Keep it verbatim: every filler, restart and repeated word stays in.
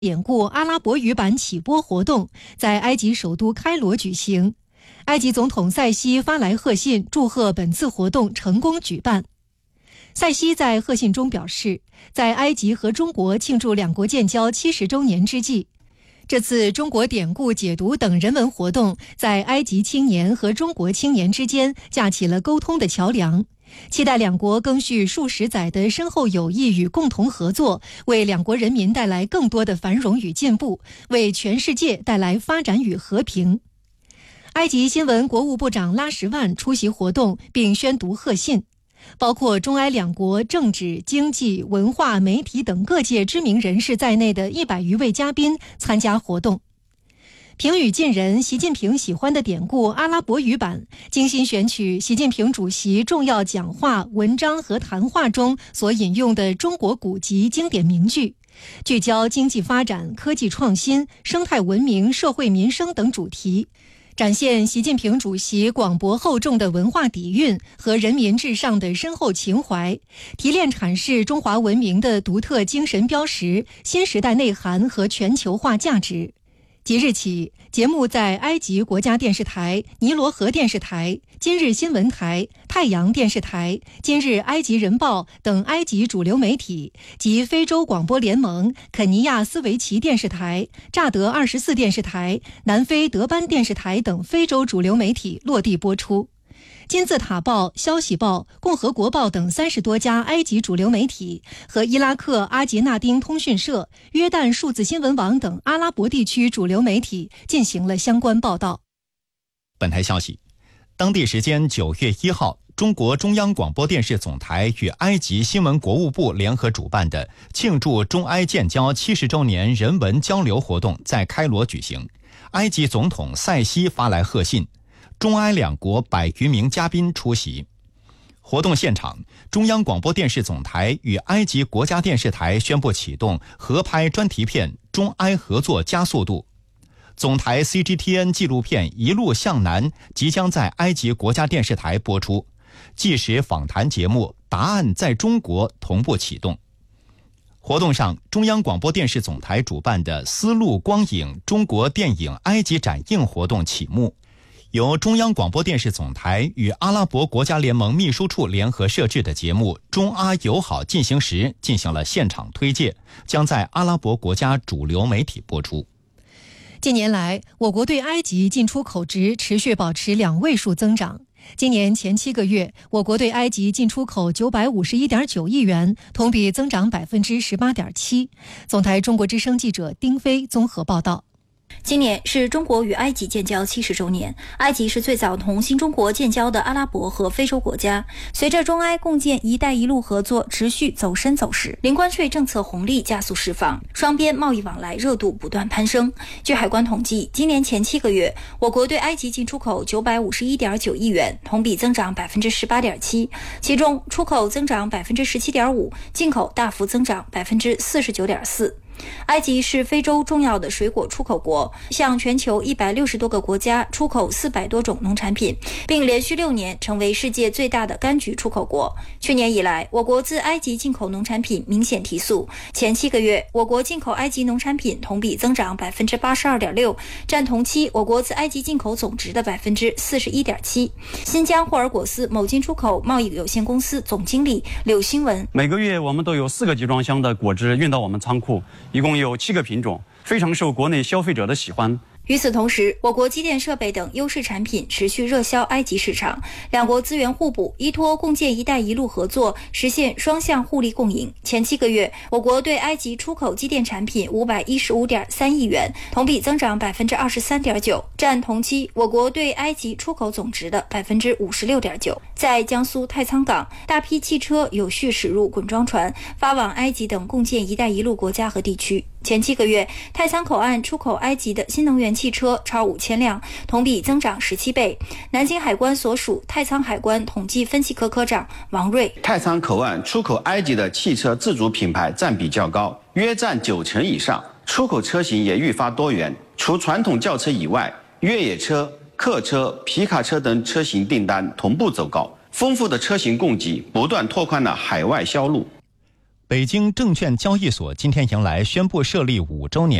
典故阿拉伯语版起播活动在埃及首都开罗举行。埃及总统塞西发来贺信，祝贺本次活动成功举办。塞西在贺信中表示，在埃及和中国庆祝两国建交七十周年之际，这次中国典故解读等人文活动在埃及青年和中国青年之间架起了沟通的桥梁，期待两国更续数十载的深厚友谊与共同合作，为两国人民带来更多的繁荣与进步，为全世界带来发展与和平。埃及新闻国务部长拉什万出席活动并宣读贺信，包括中埃两国政治、经济、文化、媒体等各界知名人士在内的一百余位嘉宾参加活动。平语近人习近平喜欢的典故阿拉伯语版，精心选取习近平主席重要讲话、文章和谈话中所引用的中国古籍经典名句，聚焦经济发展、科技创新、生态文明、社会民生等主题，展现习近平主席广博厚重的文化底蕴和人民至上的深厚情怀，提炼阐释中华文明的独特精神标识、新时代内涵和全球化价值。即日起，节目在埃及国家电视台、尼罗河电视台、今日新闻台、太阳电视台、今日埃及人报等埃及主流媒体及非洲广播联盟、肯尼亚斯维奇电视台、乍得二十四电视台、南非德班电视台等非洲主流媒体落地播出。金字塔报、消息报、共和国报等三十多家埃及主流媒体和伊拉克阿杰纳丁通讯社、约旦数字新闻网等阿拉伯地区主流媒体进行了相关报道。 本台消息，当地时间九月一号，中国中央广播电视总台与埃及新闻国务部联合主办的庆祝中埃建交七十周年人文交流活动在开罗举行。埃及总统塞西发来贺信，中埃两国百余名嘉宾出席。活动现场，中央广播电视总台与埃及国家电视台宣布启动合拍专题片《中埃合作加速度》。总台 C G T N 纪录片《一路向南》即将在埃及国家电视台播出，纪实访谈节目《答案在中国》同步启动。活动上，中央广播电视总台主办的丝路光影中国电影埃及展映活动启幕，由中央广播电视总台与阿拉伯国家联盟秘书处联合设置的节目《中阿友好进行时》进行了现场推介，将在阿拉伯国家主流媒体播出。 近年来，我国对埃及进出口值持续保持两位数增长。今年前七个月，我国对埃及进出口九百五十一点九亿元，同比增长百分之十八点七。总台中国之声记者丁飞综合报道。 今年是中国与埃及建交七十周年，埃及是最早同新中国建交的阿拉伯和非洲国家。随着中埃共建“一带一路”合作持续走深走实，零关税政策红利加速释放，双边贸易往来热度不断攀升。据海关统计，今年前七个月，我国对埃及进出口九百五十一点九亿元，同比增长百分之十八点七，其中出口增长百分之十七点五，进口大幅增长百分之四十九点四。埃及是非洲重要的水果出口国，向全球一百六十多个国家出口四百多种农产品，并连续六年成为世界最大的柑橘出口国。去年以来，我国自埃及进口农产品明显提速，前七个月，我国进口埃及农产品同比增长百分之八十二点六，占同期我国自埃及进口总值的百分之四十一点七。新疆霍尔果斯某进出口贸易有限公司总经理柳新文： 每个月我们都有四个集装箱的果汁运到我们仓库，一共有七个品种，非常受国内消费者的喜欢。 与此同时，我国机电设备等优势产品持续热销埃及市场，两国资源互补，依托共建“一带一路”合作，实现双向互利共赢。前七个月，我国对埃及出口机电产品五百一十五点三亿元，同比增长百分之二十三点九，占同期我国对埃及出口总值的百分之五十六点九。在江苏太仓港，大批汽车有序驶入滚装船，发往埃及等共建“一带一路”国家和地区。前七个月，太仓口岸出口埃及的新能源汽车超五千辆，同比增长十七倍。南京海关所属太仓海关统计分析科科长王瑞： 太仓口岸出口埃及的汽车自主品牌占比较高，约占九成以上，出口车型也愈发多元。除传统轿车以外，越野车、客车、皮卡车等车型订单同步走高，丰富的车型供给不断拓宽了海外销路。 北京证券交易所今天迎来宣布设立五周年